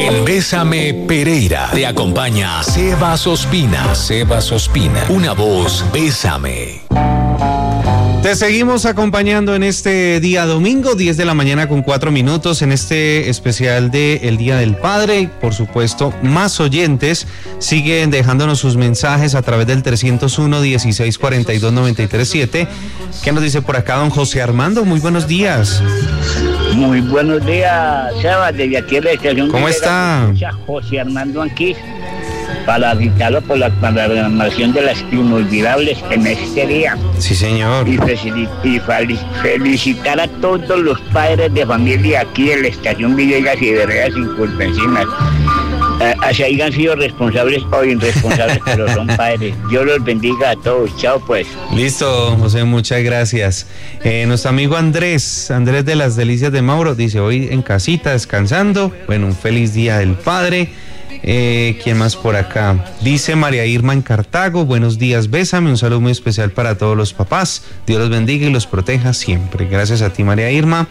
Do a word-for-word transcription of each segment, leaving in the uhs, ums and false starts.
En Bésame Pereira te acompaña Sebas Ospina. Sebas Ospina, una voz Bésame. Te seguimos acompañando en este día domingo, diez de la mañana con cuatro minutos, en este especial de El Día del Padre. Por supuesto, más oyentes siguen dejándonos sus mensajes a través del trescientos uno, dieciséis cuarenta y dos, noventa y tres siete. ¿Qué nos dice por acá don José Armando? Muy buenos días. Muy buenos días, Sebas, desde aquí en la estación. ¿Cómo está? José Armando aquí, para felicitarlo por la programación de las inolvidables en este día. Sí, señor. Y, felici- y felicitar a todos los padres de familia aquí en la estación Villegas y Veredas Inculpencinas. Eh, así hayan sido responsables o irresponsables, pero son padres. Dios los bendiga a todos. Chao, pues. Listo, José, muchas gracias. Eh, nuestro amigo Andrés, Andrés de las Delicias de Mauro, dice hoy en casita, descansando. Bueno, un feliz Día del Padre. Eh, ¿Quién más por acá? Dice María Irma en Cartago, buenos días, bésame, un saludo muy especial para todos los papás. Dios los bendiga y los proteja siempre. Gracias a ti, María Irma.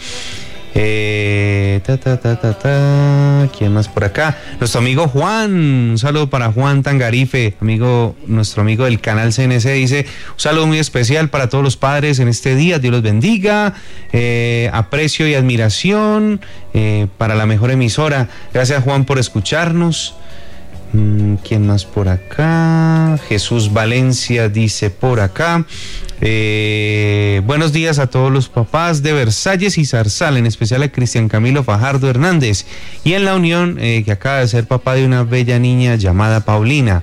Eh, ta, ta, ta, ta, ta. ¿Quién más por acá? Nuestro amigo Juan, un saludo para Juan Tangarife, amigo, nuestro amigo del canal C N C, dice un saludo muy especial para todos los padres en este día, Dios los bendiga, eh, aprecio y admiración eh, para la mejor emisora. Gracias, Juan, por escucharnos. ¿Quién más por acá? Jesús Valencia dice por acá. Eh, buenos días a todos los papás de Versalles y Zarzal, en especial a Cristian Camilo Fajardo Hernández, y en la unión eh, que acaba de ser papá de una bella niña llamada Paulina.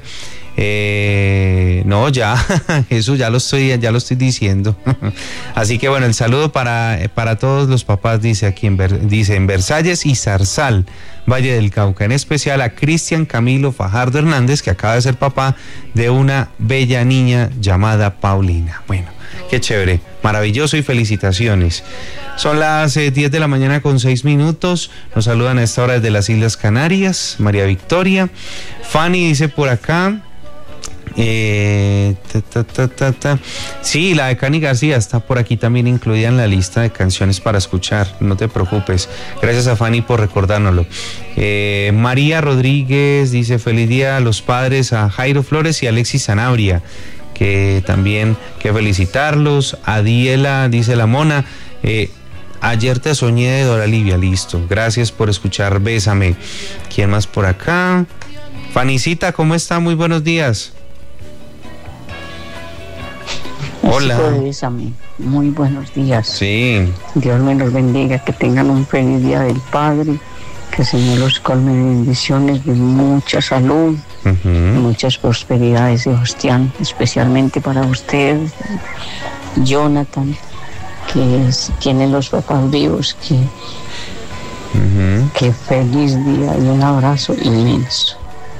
Eh, no, ya, Jesús, ya lo estoy, ya lo estoy diciendo. Así que bueno, el saludo para, para todos los papás, dice aquí en, Ver, dice en Versalles y Zarzal, Valle del Cauca, en especial a Cristian Camilo Fajardo Hernández, que acaba de ser papá de una bella niña llamada Paulina. Bueno, qué chévere, maravilloso y felicitaciones. Son las eh, diez de la mañana con seis minutos. Nos saludan a esta hora desde las Islas Canarias, María Victoria. Fanny dice por acá. Eh, ta, ta, ta, ta, ta. Sí, la de Cani García está por aquí también incluida en la lista de canciones para escuchar, no te preocupes. Gracias a Fanny por recordárnoslo. eh, María Rodríguez dice feliz día a los padres, a Jairo Flores y Alexis Sanabria, que también que felicitarlos. Adiela dice la mona, eh, ayer te soñé de Dora Livia. Listo, gracias por escuchar Bésame. ¿Quién más por acá? Fanicita, ¿cómo está? Muy buenos días. Hola. Bésame. Muy buenos días. Sí. Dios me los bendiga, que tengan un feliz Día del Padre, que el Señor los colme de bendiciones, de mucha salud, Uh-huh. muchas prosperidades, Sebastián, especialmente para usted, Jonathan, que es, tiene los papás vivos, que, Uh-huh. que feliz día y un abrazo inmenso.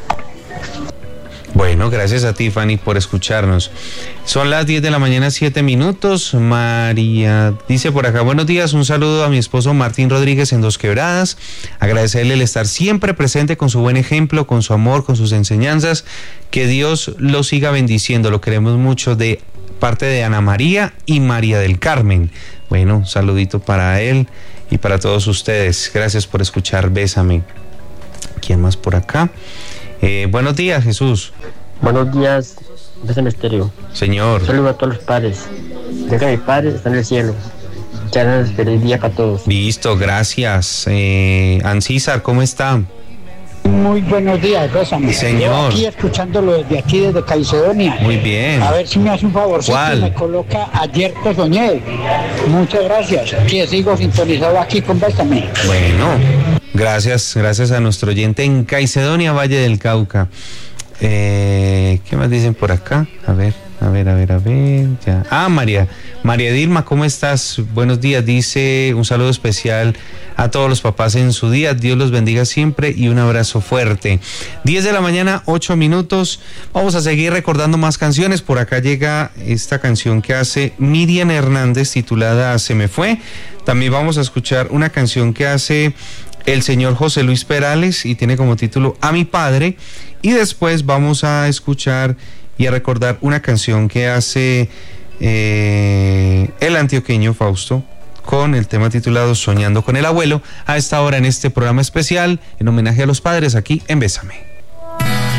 Bueno, gracias a ti, Fanny, por escucharnos. Son las diez de la mañana, siete minutos. María dice por acá, buenos días, un saludo a mi esposo Martín Rodríguez en Dos Quebradas. Agradecerle el estar siempre presente con su buen ejemplo, con su amor, con sus enseñanzas. Que Dios lo siga bendiciendo, lo queremos mucho, de parte de Ana María y María del Carmen. Bueno, un saludito para él y para todos ustedes. Gracias por escuchar Bésame. ¿Quién más por acá? Eh, buenos días, Jesús. Buenos días, Bésame Estéreo. Señor. Saludos a todos los padres. Ya que mi padre está en el cielo. Ya feliz día para todos. Listo, gracias. Eh, Ancísar, ¿cómo está? Muy buenos días, Bésame. Señor. Yo aquí escuchándolo desde aquí, desde Caicedonia. Muy bien. A ver si me hace un favorcito. ¿Cuál? Y me coloca Ayer te soñé. Muchas gracias. Que sigo sintonizado aquí con Bésame. Bueno, gracias, gracias a nuestro oyente en Caicedonia, Valle del Cauca. Eh, ¿Qué más dicen por acá? A ver, a ver, a ver, a ver. Ya. Ah, María, María Dilma, ¿cómo estás? Buenos días, dice un saludo especial a todos los papás en su día. Dios los bendiga siempre y un abrazo fuerte. diez de la mañana, ocho minutos. Vamos a seguir recordando más canciones. Por acá llega esta canción que hace Miriam Hernández titulada Se me fue. También vamos a escuchar una canción que hace el señor José Luis Perales y tiene como título A mi padre. Y después vamos a escuchar y a recordar una canción que hace eh, el antioqueño Fausto con el tema titulado Soñando con el Abuelo, a esta hora en este programa especial en homenaje a los padres aquí en Bésame.